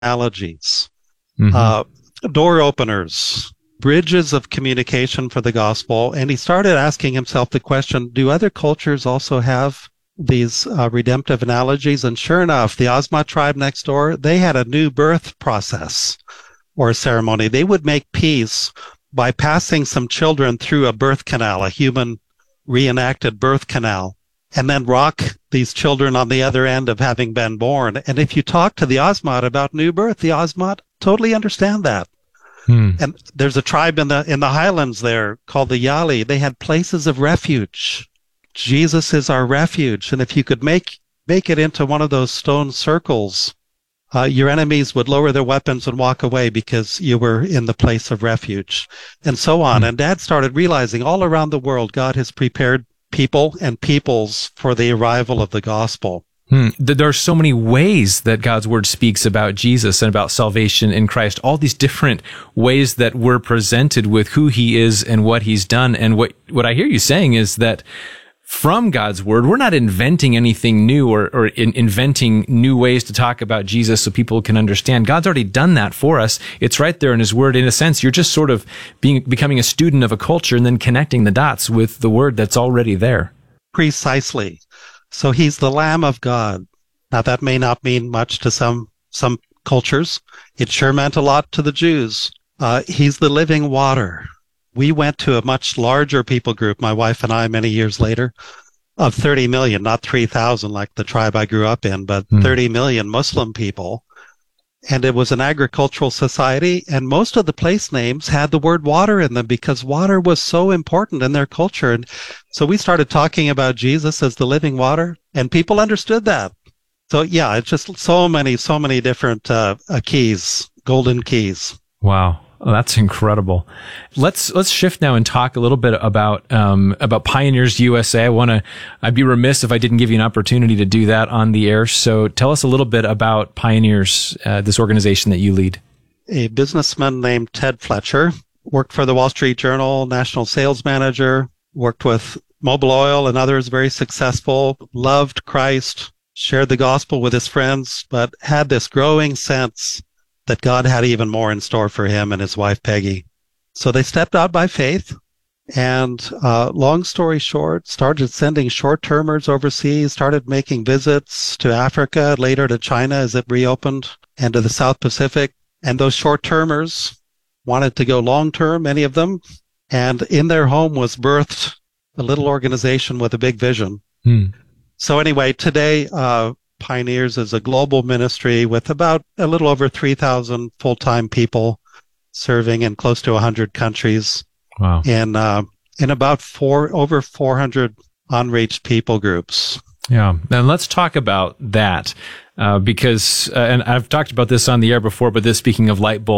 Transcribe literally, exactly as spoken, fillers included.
analogies, Mm-hmm. uh, door openers, bridges of communication for the gospel. And he started asking himself the question, do other cultures also have these uh, redemptive analogies? And sure enough, the Osmat tribe next door, they had a new birth process or ceremony. They would make peace by passing some children through a birth canal, a human reenacted birth canal, and then rock these children on the other end of having been born. And if you talk to the Osmat about new birth, the Osmat totally understand that. Hmm. And there's a tribe in the in the highlands there called the Yali. They had places of refuge. Jesus is our refuge. And if you could make make it into one of those stone circles, uh, your enemies would lower their weapons and walk away because you were in the place of refuge, and so on. Hmm. And Dad started realizing all around the world, God has prepared people and peoples for the arrival of the gospel. Hmm. There are so many ways that God's word speaks about Jesus and about salvation in Christ, all these different ways that we're presented with who he is and what he's done. And what, what I hear you saying is that from God's word, we're not inventing anything new or, or in, inventing new ways to talk about Jesus so people can understand. God's already done that for us. It's right there in his word. In a sense, you're just sort of being, becoming a student of a culture and then connecting the dots with the word that's already there. Precisely. So he's the Lamb of God. Now, that may not mean much to some some cultures. It sure meant a lot to the Jews. Uh, he's the living water. We went to a much larger people group, my wife and I, many years later, of thirty million, not three thousand like the tribe I grew up in, but Hmm. thirty million Muslim people. And it was an agricultural society, and most of the place names had the word water in them because water was so important in their culture. And so we started talking about Jesus as the living water, and people understood that. So yeah, it's just so many, so many different uh, uh, keys, golden keys. Wow. Oh, that's incredible. Let's let's shift now and talk a little bit about um, about Pioneers U S A. I want to. I'd be remiss if I didn't give you an opportunity to do that on the air. So tell us a little bit about Pioneers, uh, this organization that you lead. A businessman named Ted Fletcher worked for the Wall Street Journal, national sales manager, worked with Mobil Oil and others, very successful, loved Christ, shared the gospel with his friends, but had this growing sense that God had even more in store for him and his wife, Peggy. So they stepped out by faith and, uh, long story short, started sending short-termers overseas, started making visits to Africa, later to China as it reopened, and to the South Pacific. And those short-termers wanted to go long-term, many of them. And in their home was birthed a little organization with a big vision. Hmm. So anyway, today, uh, Pioneers is a global ministry with about a little over three thousand full-time people serving in close to one hundred countries. Wow. In, uh, in about four, over four hundred unreached people groups. Yeah. And let's talk about that, uh, because, uh, and I've talked about this on the air before, but this, speaking of light bulbs,